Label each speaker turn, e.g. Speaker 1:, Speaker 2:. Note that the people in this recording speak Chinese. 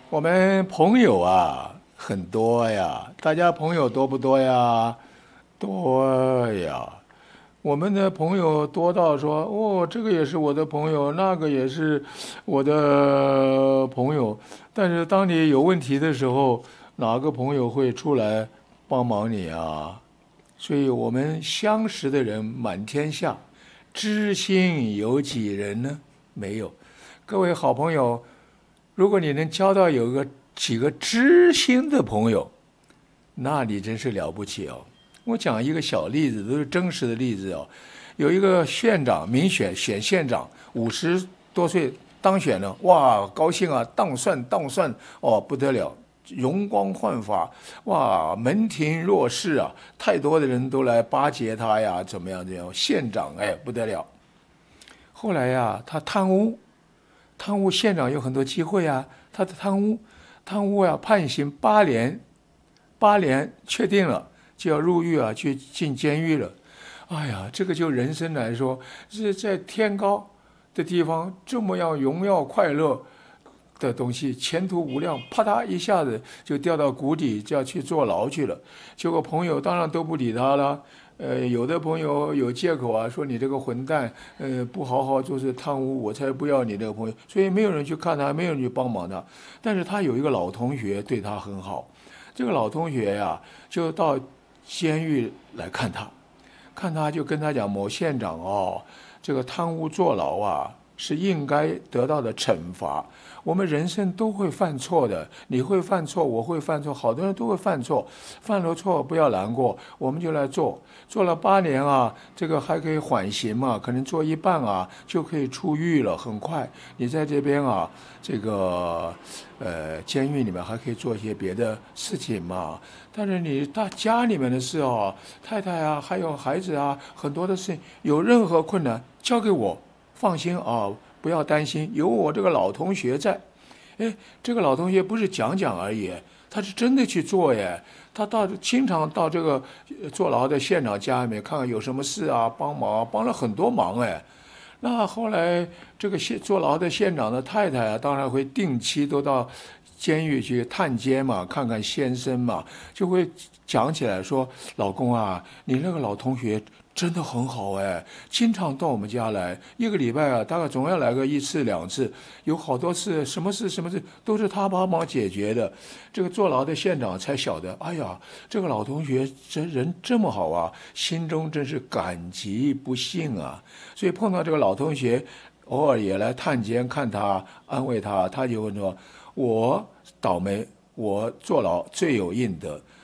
Speaker 1: 我们朋友啊很多呀，大家朋友多不多呀？多呀。我们的朋友多到说，哦，这个也是我的朋友，那个也是我的朋友。但是当你有问题的时候，哪个朋友会出来帮忙你啊？所以我们相识的人满天下，知心有几人呢？没有。各位好朋友，如果你能交到几个知心的朋友，那你真是了不起哦！我讲一个小例子，都是真实的例子哦。有一个县长民选县长，50多岁当选了，哇，高兴啊，当选哦，不得了，容光焕发，哇，门庭若市啊，太多的人都来巴结他呀，怎么样怎么样？县长哎不得了。后来呀，他贪污县长有很多机会啊，他的贪污啊，判刑8年，8年确定了就要入狱啊，去进监狱了。哎呀，这个就人生来说，是在天高的地方这么样荣耀快乐的东西，前途无量，啪嗒一下子就掉到谷底，就要去坐牢去了。结果朋友当然都不理他了。有的朋友有借口啊，说你这个混蛋，不好好做事贪污，我才不要你这个朋友，所以没有人去看他，没有人去帮忙他。但是他有一个老同学对他很好，这个老同学呀，就到监狱来看他，就跟他讲，某县长哦，这个贪污坐牢啊，是应该得到的惩罚。我们人生都会犯错的，你会犯错，我会犯错，好多人都会犯错。犯了错不要难过，我们就来做了8年啊，这个还可以缓刑嘛，可能做一半啊就可以出狱了，很快。你在这边啊，这个监狱里面还可以做一些别的事情嘛。但是你到家里面的事哦，太太啊，还有孩子啊，很多的事情，有任何困难交给我，放心啊，不要担心，有我这个老同学在。哎，这个老同学不是讲讲而已，他是真的去做耶。他经常到这个坐牢的县长家里面看看有什么事啊，帮忙，帮了很多忙哎。那后来这个坐牢的县长的太太啊，当然会定期都到监狱去探监嘛，看看先生嘛，就会讲起来说：“老公啊，你那个老同学真的很好哎，经常到我们家来，一个礼拜啊，大概总要来个1次2次，有好多次，什么事都是他帮忙解决的。这个坐牢的县长才晓得，哎呀，这个老同学这人这么好啊，心中真是感激不尽啊。所以碰到这个老同学，偶尔也来探监看他，安慰他，他就会说：我倒霉，我坐牢罪有应得。